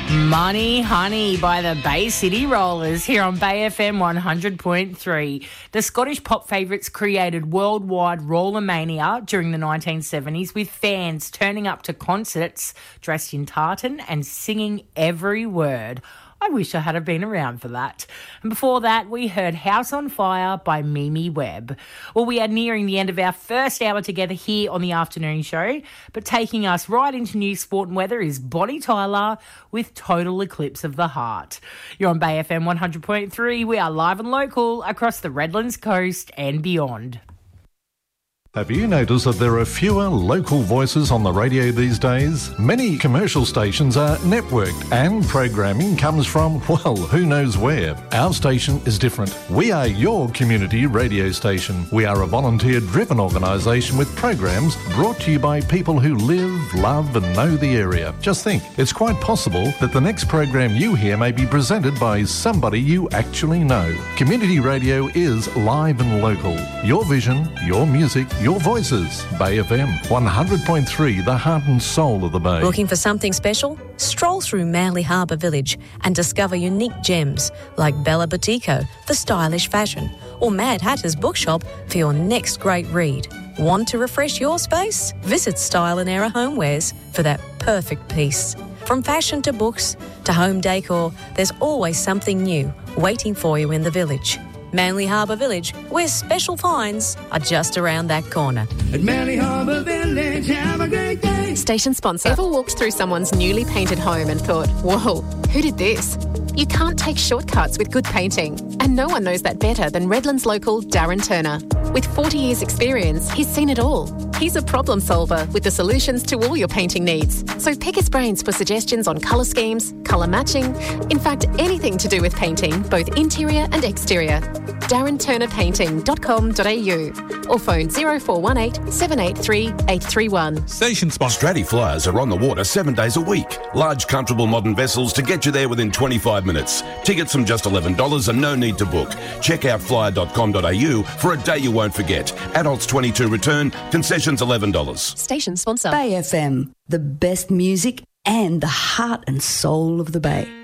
Money Honey by the Bay City Rollers here on Bay FM 100.3. The Scottish pop favourites created worldwide roller mania during the 1970s, with fans turning up to concerts dressed in tartan and singing every word. I wish I had been around for that. And before that, we heard House on Fire by Mimi Webb. Well, we are nearing the end of our first hour together here on the afternoon show, but taking us right into news, sport and weather is Bonnie Tyler with Total Eclipse of the Heart. You're on Bay FM 100.3. We are live and local across the Redlands coast and beyond. Have you noticed that there are fewer local voices on the radio these days? Many commercial stations are networked and programming comes from, well, who knows where. Our station is different. We are your community radio station. We are a volunteer-driven organisation with programs brought to you by people who live, love and know the area. Just think, it's quite possible that the next program you hear may be presented by somebody you actually know. Community radio is live and local. Your vision, your music, your voices. Bay FM 100.3, the heart and soul of the Bay. Looking for something special? Stroll through Manly Harbour Village and discover unique gems like Bella Boutico for stylish fashion, or Mad Hatter's Bookshop for your next great read. Want to refresh your space? Visit Style and Error Homewares for that perfect piece. From fashion to books to home decor, there's always something new waiting for you in the village. Manly Harbour Village, where special finds are just around that corner. At Manly Harbour Village, have a great day. Station sponsor. Ever walked through someone's newly painted home and thought, whoa, who did this? You can't take shortcuts with good painting. And no one knows that better than Redlands local Darren Turner. With 40 years experience, he's seen it all. He's a problem solver with the solutions to all your painting needs. So pick his brains for suggestions on colour schemes, colour matching, in fact, anything to do with painting, both interior and exterior. DarrenTurnerPainting.com.au or phone 0418 783 831. Station sponsor. Strati Flyers are on the water 7 days a week. Large, comfortable modern vessels to get you there within 25 minutes. Tickets from just $11 and no need to book. Check out flyer.com.au for a day you won't forget. Adults 22 return, concessions $11. Station sponsor. Bay FM, the best music and the heart and soul of the Bay.